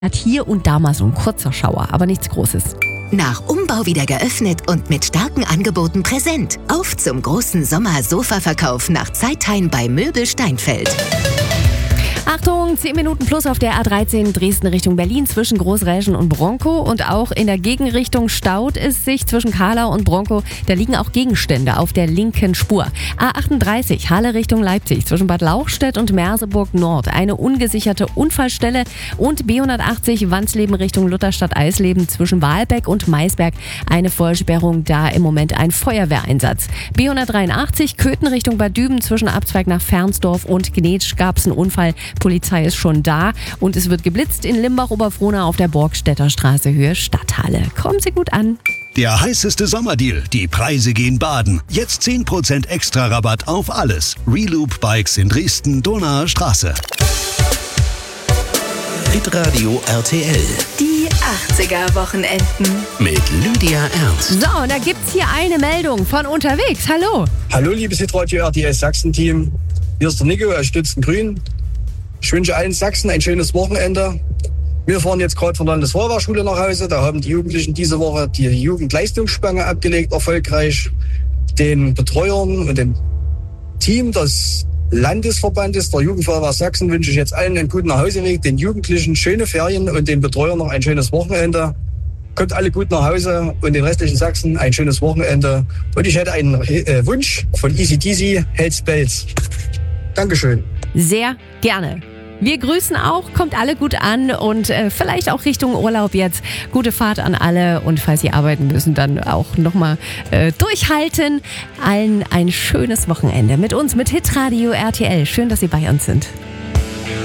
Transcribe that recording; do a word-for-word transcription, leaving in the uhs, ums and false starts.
Hat hier und da mal so ein kurzer Schauer, aber nichts Großes. Nach Umbau wieder geöffnet und mit starken Angeboten präsent. Auf zum großen Sommer-Sofa-Verkauf nach Zeithain bei Möbel Steinfeld. Achtung, zehn Minuten plus auf der A dreizehn Dresden Richtung Berlin zwischen Großräschen und Bronkow. Und auch in der Gegenrichtung staut es sich zwischen Kahlau und Bronkow. Da liegen auch Gegenstände auf der linken Spur. A achtunddreißig Halle Richtung Leipzig zwischen Bad Lauchstädt und Merseburg Nord. Eine ungesicherte Unfallstelle. Und B hundertachtzig Wandsleben Richtung Lutherstadt-Eisleben zwischen Wahlbeck und Maisberg. Eine Vollsperrung, da im Moment ein Feuerwehreinsatz. B hundertdreiundachtzig Köthen Richtung Bad Düben zwischen Abzweig nach Fernsdorf und Gnetsch gab es einen Unfall. Polizei ist schon da und es wird geblitzt in Limbach-Oberfrohna auf der Borgstädter Straße Höhe Stadthalle. Kommen Sie gut an. Der heißeste Sommerdeal. Die Preise gehen baden. Jetzt zehn Prozent extra Rabatt auf alles. Reloop Bikes in Dresden, Donaer Straße. Hitradio R T L. Die achtziger-Wochenenden. Mit Lydia Ernst. So, und da gibt's hier eine Meldung von unterwegs. Hallo. Hallo, liebes Hitradio R T L Sachsen-Team. Hier ist der Nico aus Stützengrün. Ich wünsche allen Sachsen ein schönes Wochenende. Wir fahren jetzt gerade von der Landesfeuerwehrschule nach Hause. Da haben die Jugendlichen diese Woche die Jugendleistungsspange abgelegt, erfolgreich. Den Betreuern und dem Team des Landesverbandes der Jugendfeuerwehr Sachsen wünsche ich jetzt allen einen guten Nachhauseweg, den Jugendlichen schöne Ferien und den Betreuern noch ein schönes Wochenende. Kommt alle gut nach Hause und den restlichen Sachsen ein schönes Wochenende. Und ich hätte einen äh, Wunsch von Easy Deasy, Hells Bells. Dankeschön. Sehr gerne. Wir grüßen auch, kommt alle gut an und äh, vielleicht auch Richtung Urlaub jetzt. Gute Fahrt an alle und falls Sie arbeiten müssen, dann auch nochmal äh, durchhalten. Allen ein schönes Wochenende mit uns, mit Hitradio R T L. Schön, dass Sie bei uns sind.